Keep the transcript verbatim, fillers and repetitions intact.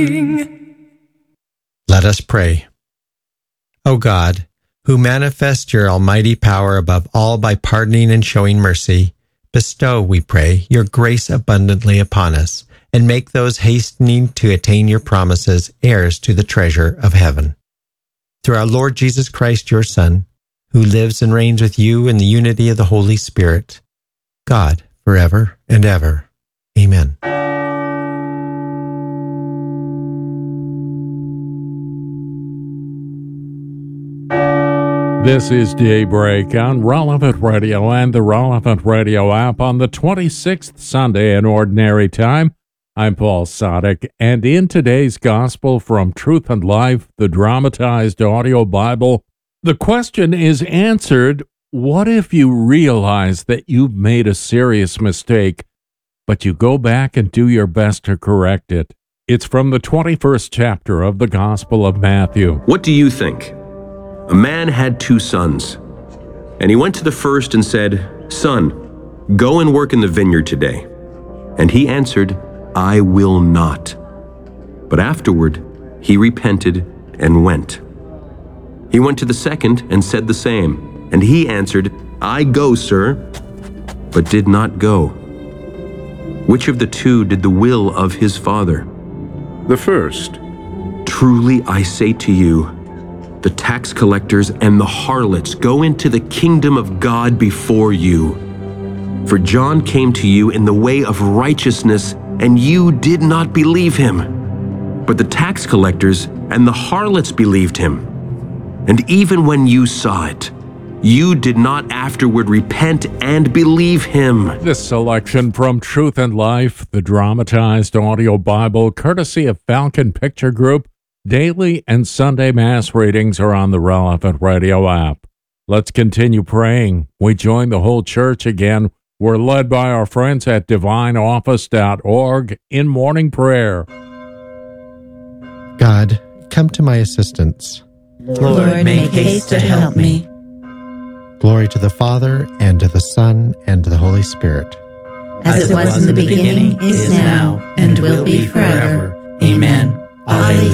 Let us pray. O God, who manifest your almighty power above all by pardoning and showing mercy, bestow, we pray, your grace abundantly upon us, and make those hastening to attain your promises heirs to the treasure of heaven. Through our Lord Jesus Christ, your Son, who lives and reigns with you in the unity of the Holy Spirit, God, forever and ever. Amen. This is Daybreak on Relevant Radio and the Relevant Radio app on the twenty-sixth Sunday in Ordinary Time. I'm Paul Sadek, and in today's Gospel from Truth and Life, the dramatized audio Bible, the question is answered, what if you realize that you've made a serious mistake, but you go back and do your best to correct it? It's from the twenty-first chapter of the Gospel of Matthew. What do you think? A man had two sons, and he went to the first and said, "Son, go and work in the vineyard today." And he answered, "I will not." But afterward he repented and went. He went to the second and said the same, and he answered, "I go, sir," but did not go. Which of the two did the will of his father? The first. Truly I say to you, the tax collectors and the harlots go into the kingdom of God before you. For John came to you in the way of righteousness, and you did not believe him. But the tax collectors and the harlots believed him. And even when you saw it, you did not afterward repent and believe him. This selection from Truth and Life, the dramatized audio Bible, courtesy of Falcon Picture Group. Daily and Sunday Mass readings are on the Relevant Radio app. Let's continue praying. We join the whole church again. We're led by our friends at divine office dot org in morning prayer. God, come to my assistance. Lord, make haste to help me. Glory to the Father, and to the Son, and to the Holy Spirit. As it was in the beginning, is now, and will be forever. Amen. Alleluia.